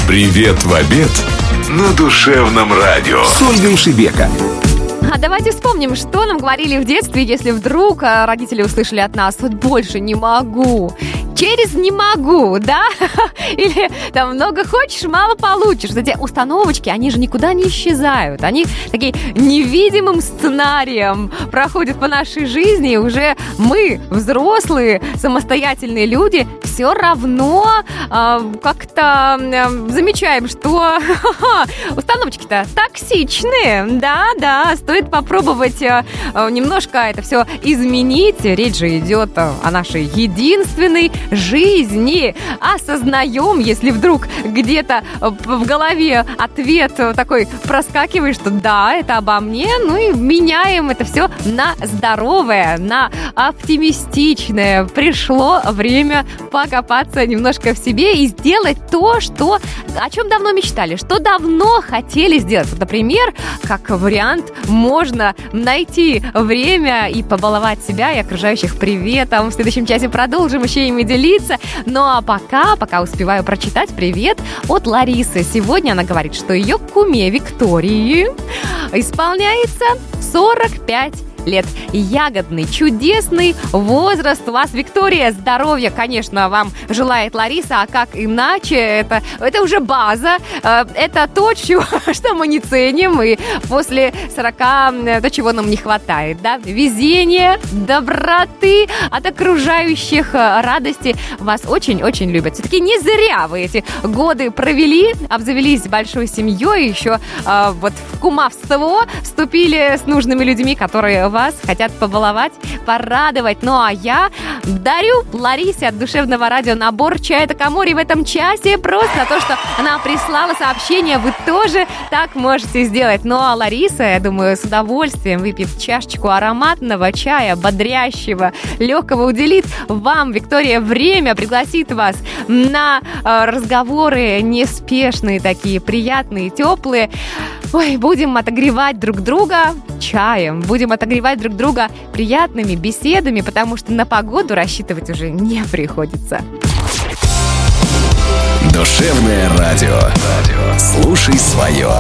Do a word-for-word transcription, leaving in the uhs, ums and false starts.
Привет в обед на душевном радио с Ольгой Шебека. А давайте вспомним, что нам говорили в детстве, если вдруг родители услышали от нас: вот больше не могу, через не могу, да? Или там много хочешь, мало получишь. Эти установочки, они же никуда не исчезают. Они такие невидимым сценарием проходят по нашей жизни. И уже мы, взрослые, самостоятельные люди, все равно э, как-то э, замечаем, что установочки-то токсичные. Да, да, стоит попробовать э, немножко это все изменить. Речь же идет о нашей единственной жизни. Осознаем, если вдруг где-то в голове ответ такой проскакивает, что да, это обо мне, ну и меняем это все на здоровое, на оптимистичное. Пришло время покопаться немножко в себе и сделать то, что, о чем давно мечтали, что давно хотели сделать. Вот, например, как вариант, можно найти время и побаловать себя и окружающих приветом. В следующем часе продолжим еще ими делиться. Ну а пока, пока успеваю прочитать привет от Ларисы. Сегодня она говорит, что ее куме Виктории исполняется сорок пять лет. Ягодный, чудесный возраст у вас, Виктория. Здоровья, конечно, вам желает Лариса, а как иначе? Это, это уже база, это то, чего, что мы не ценим, и после сорока то, чего нам не хватает, да? Везение, доброты от окружающих, радости. Вас очень-очень любят. Все-таки не зря вы эти годы провели, обзавелись большой семьей, еще вот в кумовство вступили с нужными людьми, которые вас хотят побаловать, порадовать. Ну а я дарю Ларисе от Душевного радио набор чая Такамори в этом часе просто за то, что она прислала сообщение. Вы тоже так можете сделать. Ну а Лариса, я думаю, с удовольствием выпьет чашечку ароматного чая, бодрящего, легкого, уделит вам, Виктория, время, пригласит вас на э, разговоры неспешные такие, приятные, теплые. Ой, будем отогревать друг друга чаем, будем отогревать друг друга приятными беседами, потому что на погоду рассчитывать уже не приходится. Душевное радио. Слушай свое.